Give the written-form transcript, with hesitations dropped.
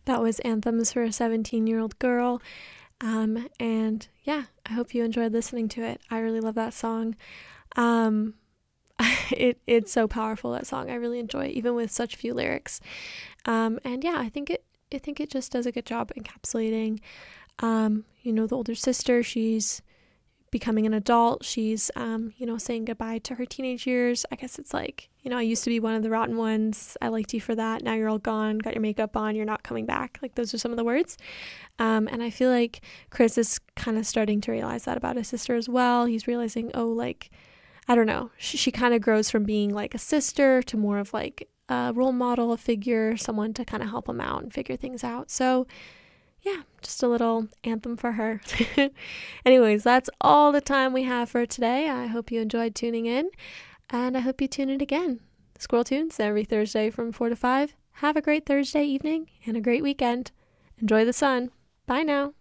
That was Anthems for a 17-Year-Old Girl. And yeah, I hope you enjoyed listening to it. I really love that song. Um, it's so powerful, that song. I really enjoy it, even with such few lyrics. And yeah, I think it just does a good job encapsulating, the older sister. She's becoming an adult. She's, saying goodbye to her teenage years. I guess it's like, I used to be one of the rotten ones. I liked you for that. Now you're all gone, got your makeup on, you're not coming back. Like, those are some of the words. And I feel like Chris is kind of starting to realize that about his sister as well. He's realizing, oh, like, I don't know. She kind of grows from being like a sister to more of like a role model, a figure, someone to kind of help him out and figure things out. So yeah, just a little anthem for her. Anyways, that's all the time we have for today. I hope you enjoyed tuning in, and I hope you tune in again. Squirrel Tunes every Thursday from 4 to 5. Have a great Thursday evening and a great weekend. Enjoy the sun. Bye now.